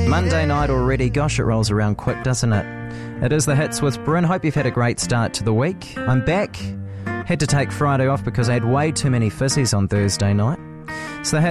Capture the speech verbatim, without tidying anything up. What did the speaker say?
Monday night already. Gosh, it rolls around quick, doesn't it? It is The Hits with Bryn. Hope you've had a great start to the week. I'm back. Had to take Friday off because I had way too many fizzies on Thursday night. So